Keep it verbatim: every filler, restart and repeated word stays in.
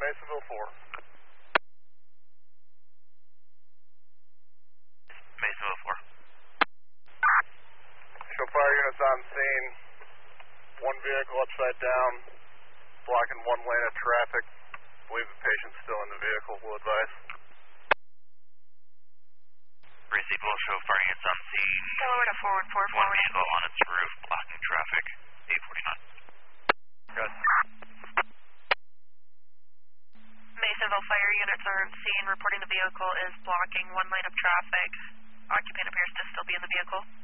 Masonville four. Masonville four. Show fire units on scene. One vehicle upside down, blocking one lane of traffic. I believe the patient's still in the vehicle, will advise. Receive will show fire units on scene. Delaware to forward four One forward. vehicle on its roof, blocking traffic. eight forty-nine. Good. Masonville fire units are seen reporting the vehicle is blocking one lane of traffic. Occupant appears to still be in the vehicle.